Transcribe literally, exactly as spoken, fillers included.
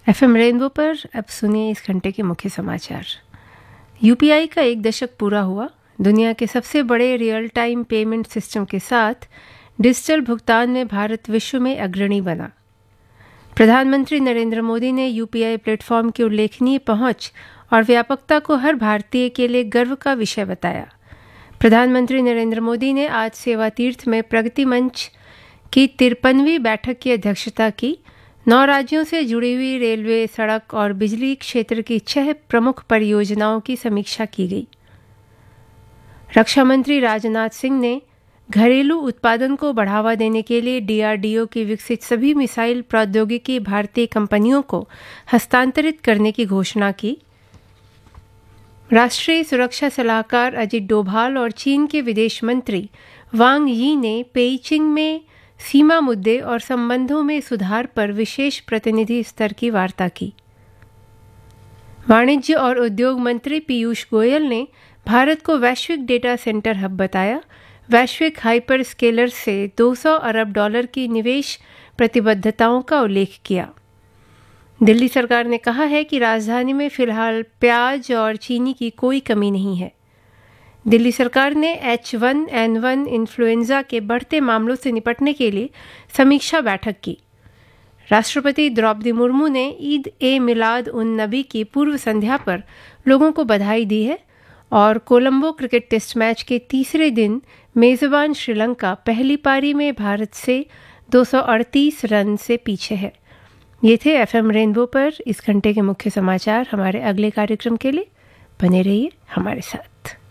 FM rainbow पर अब सुनिए इस घंटे के मुख्य समाचार। यूपीआई का एक दशक पूरा हुआ। दुनिया के सबसे बड़े रियल टाइम पेमेंट सिस्टम के साथ डिजिटल भुगतान में भारत विश्व में अग्रणी बना। प्रधानमंत्री नरेंद्र मोदी ने यूपीआई प्लेटफॉर्म की उल्लेखनीय पहुंच और व्यापकता को हर भारतीय के लिए गर्व का विषय बताया। प्रधानमंत्री नरेंद्र मोदी ने आज सेवा तीर्थ में प्रगति मंच की तिरपनवीं बैठक की अध्यक्षता की। नौ राज्यों से जुड़ी हुई रेलवे, सड़क और बिजली क्षेत्र की छह प्रमुख परियोजनाओं की समीक्षा की गई। रक्षा मंत्री राजनाथ सिंह ने घरेलू उत्पादन को बढ़ावा देने के लिए डीआरडीओ की विकसित सभी मिसाइल प्रौद्योगिकी भारतीय कंपनियों को हस्तांतरित करने की घोषणा की। राष्ट्रीय सुरक्षा सलाहकार अजित डोभाल और चीन के विदेश मंत्री वांग यी ने पेइचिंग में सीमा मुद्दे और संबंधों में सुधार पर विशेष प्रतिनिधि स्तर की वार्ता की। वाणिज्य और उद्योग मंत्री पीयूष गोयल ने भारत को वैश्विक डेटा सेंटर हब बताया। वैश्विक हाइपर स्केलर से दो सौ अरब डॉलर की निवेश प्रतिबद्धताओं का उल्लेख किया। दिल्ली सरकार ने कहा है कि राजधानी में फिलहाल प्याज और चीनी की कोई कमी नहीं है। दिल्ली सरकार ने H one N one influenza के बढ़ते मामलों से निपटने के लिए समीक्षा बैठक की। राष्ट्रपति द्रौपदी मुर्मू ने ईद ए मिलाद उन नबी की पूर्व संध्या पर लोगों को बधाई दी है और कोलंबो क्रिकेट टेस्ट मैच के तीसरे दिन मेजबान श्रीलंका पहली पारी में भारत से दो सौ अड़तीस रन से पीछे है। ये थे एफएम रेनबो पर इस घंटे के मुख्य समाचार। हमारे अगले कार्यक्रम के लिए बने रहिए हमारे साथ।